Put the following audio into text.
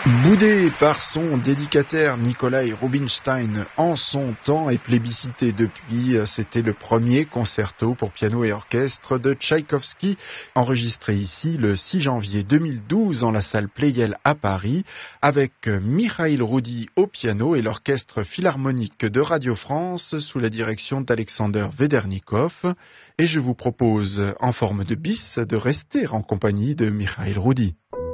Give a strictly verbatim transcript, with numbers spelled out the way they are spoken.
Boudé par son dédicataire Nikolai Rubinstein en son temps et plébiscité depuis, c'était le premier concerto pour piano et orchestre de Tchaïkovski, enregistré ici le six janvier deux mille douze dans la salle Pleyel à Paris, avec Mikhail Roudy au piano et l'orchestre philharmonique de Radio France sous la direction d'Alexander Vedernikov. Et je vous propose, en forme de bis, de rester en compagnie de Mikhail Roudy.